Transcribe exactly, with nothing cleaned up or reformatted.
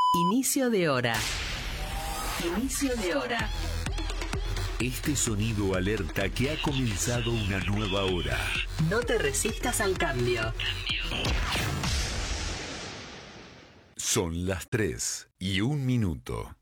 Inicio de hora. Inicio de hora. Este sonido alerta que ha comenzado una nueva hora. No te resistas al cambio. Son las tres y un minuto.